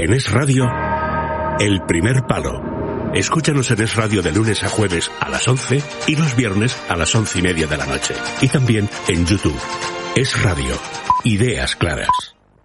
En Es Radio, El Primer Palo. Escúchanos en Es Radio de lunes a jueves a las 11 y los viernes a las 11:30 de la noche. Y también en YouTube. Es Radio. Ideas claras.